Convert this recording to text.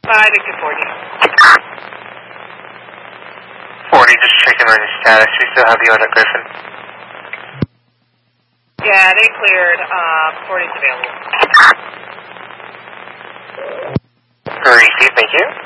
5 Victor 40. 40, just checking on your status. You still have you on a Griffin? Yeah, they cleared. 40's available. Received, thank you.